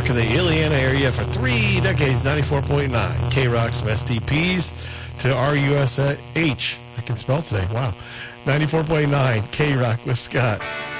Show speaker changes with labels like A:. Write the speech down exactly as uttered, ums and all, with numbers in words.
A: Rock in the Illiana area for three decades, ninety-four point nine. K-Rock's from S D Ps to R U S H. I can spell today. Wow. ninety-four point nine K-Rock with Scott.